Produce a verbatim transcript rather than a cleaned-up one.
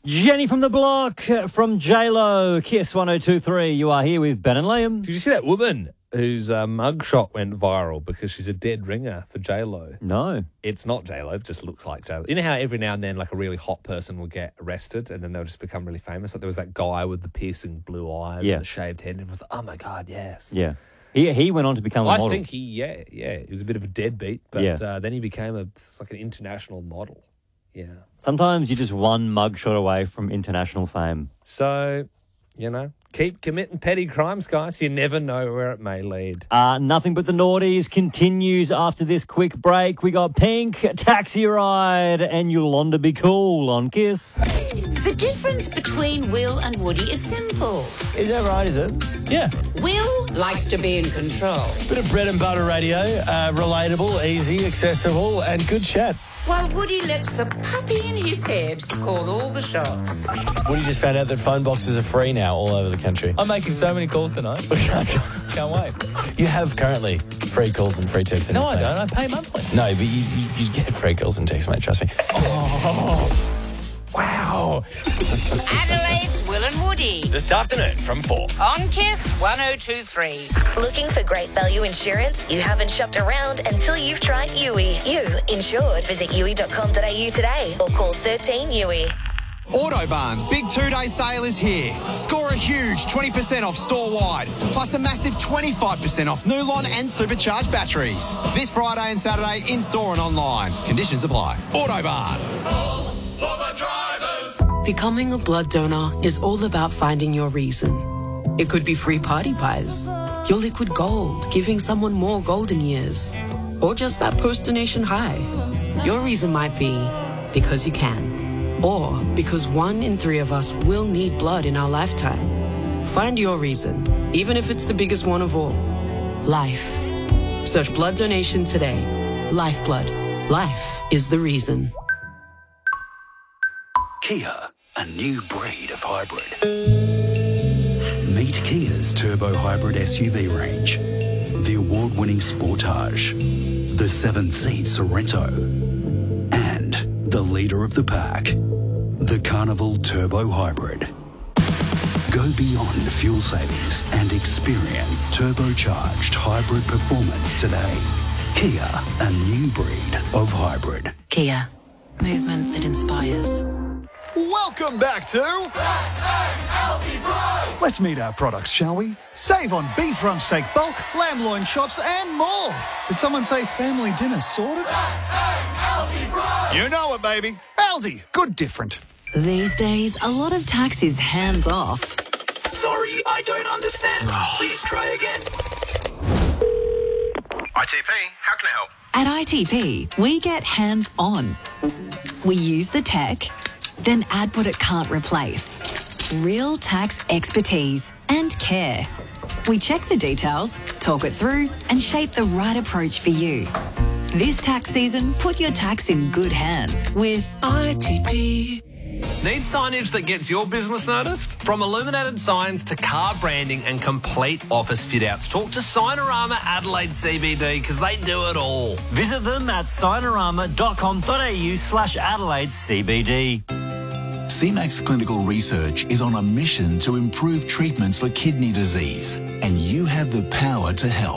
Jenny from the block, from J-Lo, Kiss one oh two three. You are here with Ben and Liam. Did you see that woman whose uh, mugshot went viral because she's a dead ringer for J-Lo? No. It's not J-Lo, it just looks like J-Lo. You know how every now and then like a really hot person will get arrested and then they'll just become really famous? Like there was that guy with the piercing blue eyes Yeah. and the shaved head and everyone was like, oh my God, yes. Yeah. He he went on to become a I model. think he, yeah, yeah, he was a bit of a deadbeat, but Yeah. uh, then he became a, it's like an international model. Yeah. Sometimes you're just one mugshot away from international fame. So, you know, keep committing petty crimes, guys. You never know where it may lead. Uh, nothing but the naughties continues after this quick break. We got Pink, Taxi Ride, and Yolanda Be Cool on Kiss. The difference between Will and Woody is simple. Is that right, is it? Yeah. Will likes to be in control, Bit of bread and butter radio, uh, relatable, easy, accessible, and good chat. while Woody lets the puppy in his head call all the shots. Woody just found out that phone boxes are free now all over the country. I'm making so many calls tonight. Can't wait. You have currently free calls and free texts. in No, your I plan. don't. I pay monthly. No, but you, you, you get free calls and texts, mate, trust me. Oh, wow. Adelaide's Will and Woody This afternoon from four. on Kiss one oh two three. Looking for great value insurance? You haven't shopped around until you've tried U I. You insured. Visit U I dot com dot A U today or call thirteen U I. Autobarn's big two-day sale is here. Score a huge twenty percent off store-wide, plus a massive twenty-five percent off Nulon and supercharged batteries. This Friday and Saturday in-store and online. Conditions apply. Autobarn. Becoming a blood donor is all about finding your reason. It could be free party pies, your liquid gold, giving someone more golden years, or just that post-donation high. Your reason might be because you can, or because one in three of us will need blood in our lifetime. Find your reason, even if it's the biggest one of all. Life. Search blood donation today. Lifeblood. Life is the reason. Kia, a new breed of hybrid. Meet Kia's turbo hybrid S U V range. The award-winning Sportage, the seven-seat Sorento, and the leader of the pack, the Carnival Turbo Hybrid. Go beyond fuel savings and experience turbocharged hybrid performance today. Kia, a new breed of hybrid. Kia. Movement that inspires. Welcome back to Let's meet our products, shall we? Save on beef rump steak bulk, lamb loin chops, and more. Did someone say family dinner sorted? You know it, baby. Aldi, good different. These days, a lot of tax is hands off. Sorry, I don't understand. Please try again. I T P, how can I help? At I T P, we get hands on. We use the tech, then add what it can't replace. Real tax expertise and care. We check the details, talk it through, and shape the right approach for you. This tax season, put your tax in good hands with I T P. Need signage that gets your business noticed? From illuminated signs to car branding and complete office fit-outs, talk to Signorama Adelaide C B D because they do it all. Visit them at signorama dot com dot A U slash Adelaide C B D. C MAX Clinical Research is on a mission to improve treatments for kidney disease, and you have the power to help.